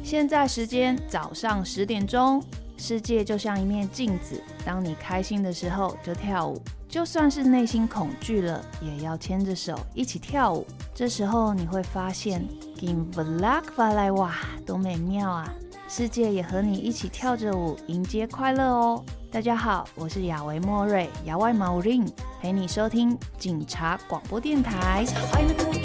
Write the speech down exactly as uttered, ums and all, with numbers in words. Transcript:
现在时间早上十点钟，世界就像一面镜子，当你开心的时候就跳舞，就算是内心恐惧了，也要牵着手一起跳舞。这时候你会发现 Kim Vlak Valai 哇，多美妙啊！世界也和你一起跳着舞，迎接快乐哦。大家好，我是雅维莫瑞，雅外毛 ring， 陪你收听警察广播电台。